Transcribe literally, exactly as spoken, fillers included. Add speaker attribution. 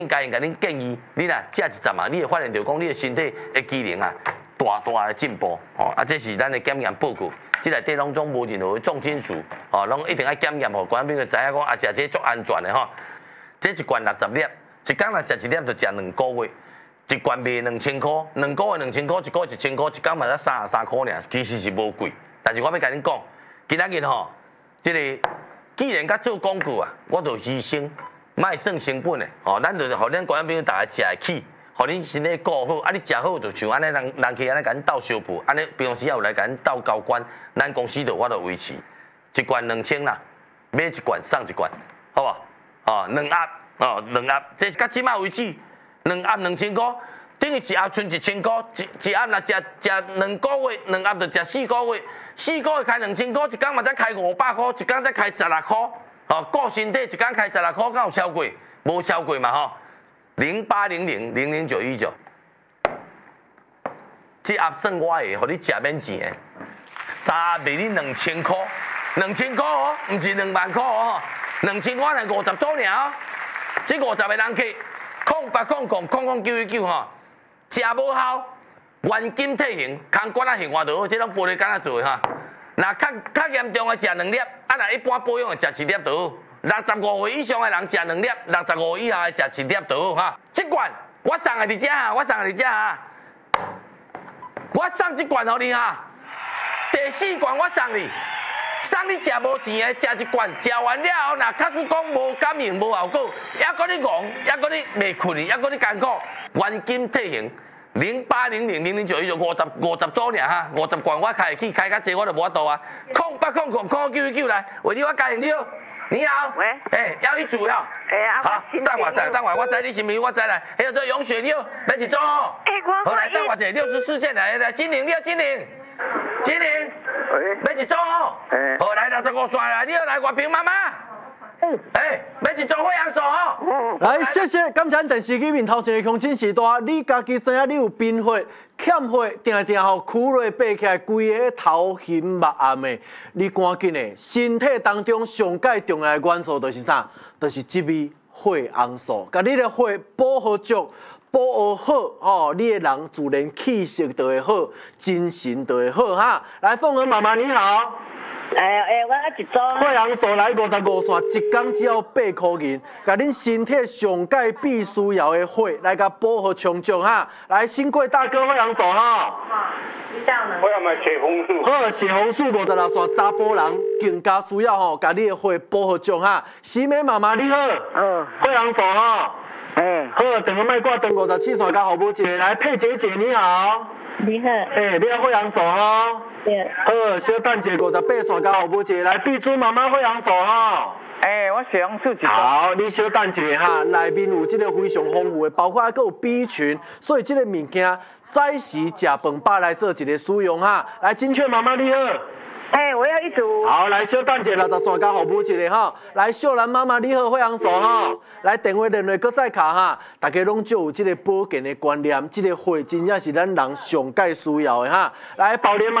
Speaker 1: 应该甲恁建议，你若食一阵啊，你会发现到讲你的身体的机能啊大大的进步哦。啊，这是咱的检验报告，这内底拢总无任何的重金属哦，拢一定要检验，互观众朋友知影讲啊，食这足安全的吼。这一罐六十粒，一工若食一粒就食两个月。 一罐卖两千块，两个月两千块，一个月一千块，一工嘛才三十三块尔，其实是无贵。但是我要甲恁讲，今仔日吼，这个既然甲做广告啊，我就牺牲，卖算成本的哦。咱就互咱观众朋友大家食会起，互恁身体顾好。啊，你食好就像安尼人人去安尼甲恁斗相扑，安尼平时也有来甲恁斗交关，咱公司就我就维持一罐两千啦，买一罐送一罐，好无？哦，两盒哦，两盒，这甲即马为止。 两盒两千块，等于一盒剩一千块，一一盒若食食两个月，两盒就食四个月，四个月开两千块，一工嘛才开五百块，一工才开十六块，哦，顾身体一工开十六块，敢有超过？无超过嘛吼？零八零零零零九一九，这盒算我的，互你食免钱的，三卖你两千块，两千块哦，唔是两万块哦，两千块才五十组尔哦，这五十个人客。 空八空空空空九一九吼，食无效，原金退形，空管啊形换就好，这种玻璃杆啊做的哈。若较较严重的食两粒，啊若一般保养的食一粒就好。六十五岁以上的人食两粒，六十五以下的食一粒就好哈。这罐我送给你遮哈，我送给你遮哈，我送这罐给你哈。第四罐我送你。 送你食无钱的，食一罐，食完了后，若卡出讲无感应、无效果，还搁你戆，还搁你袂困去，还搁你艰苦，原金退形，零八零零零零九一九五十五十组尔哈，五十罐我开会起，开较济我就无法度啊。空八空空空九一九来，为你我介绍你哦。你好，喂，哎，要一组了。哎呀，好，等我等等我，我知你是咪？我知来，还有这永雪六，买一组哦。哎，我好来，等我者六十四线来来，金玲，你要金玲，金玲。 买一组哦，好来六十五线啦，你要来月平妈妈。嗯，哎，买一组惠阳素哦。
Speaker 2: 来，谢谢，感谢电视机面头前的空真时代，你家己知影你有贫血、欠血，定定吼苦累爬起来，规个头晕目暗的，你赶紧的，身体当中上界重要的元素就是啥？就是这味惠阳素，甲你的血保护足。 保护好哦，你的人自然气色就会好，精神就会好哈。来，凤儿妈妈你好。
Speaker 3: 哎哎，我一组。
Speaker 2: 惠阳素来五十五线，一工只要八块银，甲恁身体上界必须要的血来甲保护充足哈。来，新贵大哥惠阳素哈。
Speaker 4: 我要买血红素。
Speaker 2: 好，血红素五十六线，查甫人更加需要吼，甲你的血保护足哈。喜美妈妈你好。嗯。惠阳素哈。 哎，好，等个卖挂等五十七线甲后母一个来，佩姐姐你好，
Speaker 3: 你好，
Speaker 2: 哎，你要惠阳素哈，
Speaker 3: 对，
Speaker 2: 好，小蛋姐五十八线甲后母一个来，碧珠妈妈惠阳素哈，
Speaker 4: 哎，我血红素一
Speaker 2: 好，你小蛋姐哈，内面有这个非常丰富的，包括还有 B 群，所以这个物件早时食饭饱来做一个使用哈，来，金雀妈妈你好。
Speaker 3: 哎，我要一组。
Speaker 2: 好，来小蛋姐六十线加后母一个哈，来秀兰妈妈你好，惠阳素哈，来电话连络搁再卡哈，大家拢就有这个保健的观念，这个血真正是咱人上界需要的哈，来宝莲妈。